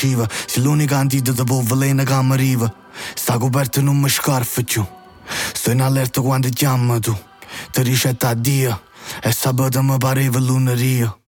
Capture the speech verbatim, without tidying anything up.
usciva. Se l'unica antidoto per veleno che mi arriva. Sta coperto non mi scarfa più. Sto in allerta quando chiama tu. Ti ricetta a Dio. E sabato mi pareva lunedì.